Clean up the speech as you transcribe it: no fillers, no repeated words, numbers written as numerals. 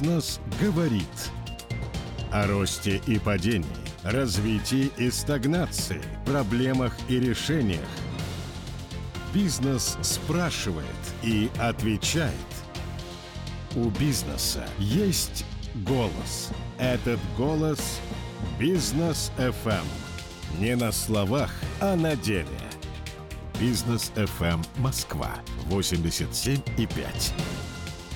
Бизнес говорит о росте и падении, развитии и стагнации, проблемах и решениях. Бизнес спрашивает и отвечает. У бизнеса есть голос. Этот голос – Бизнес FM. Не на словах, а на деле. Бизнес FM Москва 87,5.